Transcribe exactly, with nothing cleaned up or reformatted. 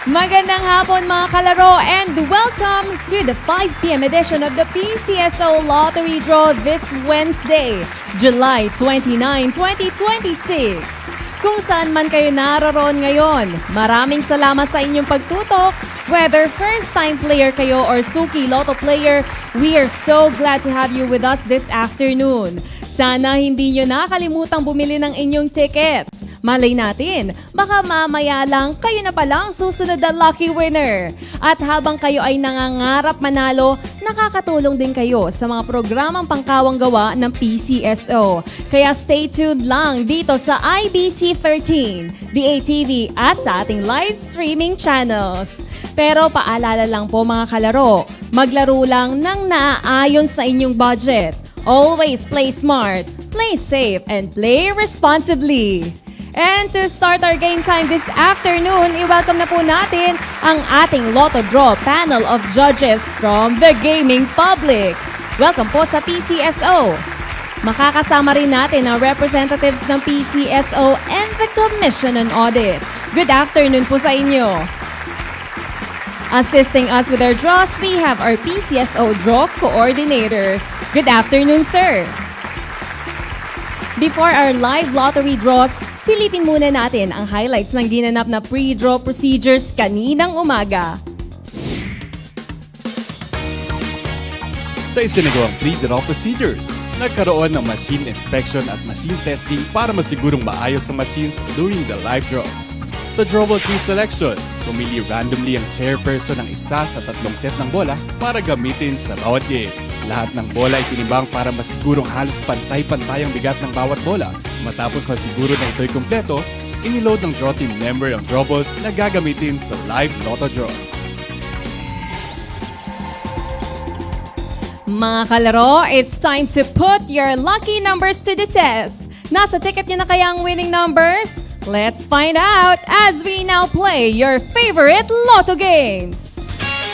Magandang hapon mga kalaro and welcome to the five p m edition of the P C S O Lottery Draw this Wednesday, July twenty-ninth, twenty twenty-six. Kung saan man kayo naroon ngayon, maraming salamat sa inyong pagtutok. Whether first-time player kayo or Suki Lotto player, we are so glad to have you with us this afternoon. Sana hindi nyo nakalimutang bumili ng inyong tickets. Malay natin, baka mamaya lang kayo na palang susunod na lucky winner. At habang kayo ay nangangarap manalo, nakakatulong din kayo sa mga programang pangkawang gawa ng P C S O. Kaya stay tuned lang dito sa I B C thirteen, D A T V at sa ating live streaming channels. Pero paalala lang po mga kalaro, maglaro lang ng naaayon sa inyong budget. Always play smart, play safe, and play responsibly. And to start our game time this afternoon, i-welcome na po natin ang ating Lotto Draw panel of judges from the gaming public. Welcome po sa P C S O. Makakasama rin natin ang representatives ng P C S O and the Commission on Audit. Good afternoon po sa inyo. Assisting us with our draws, we have our P C S O Draw Coordinator. Good afternoon, sir. Before our live lottery draws, silipin muna natin ang highlights ng ginanap na pre-draw procedures kaninang umaga. Sa isinagawang pre-draw procedures, nagkaroon ng machine inspection at machine testing para masigurong maayos ang machines during the live draws. Sa drawable tree selection, pumili randomly ang chairperson ng isa sa tatlong set ng bola para gamitin sa bawat game. Lahat ng bola ay tinimbang para masigurong halos pantay-pantay ang bigat ng bawat bola. Matapos masiguro na ito'y kumpleto, iniload ng draw team member ang drawballs na gagamitin sa live lotto draws. Mga kalaro, it's time to put your lucky numbers to the test. Nasa ticket nyo na kaya ang winning numbers? Let's find out as we now play your favorite lotto games.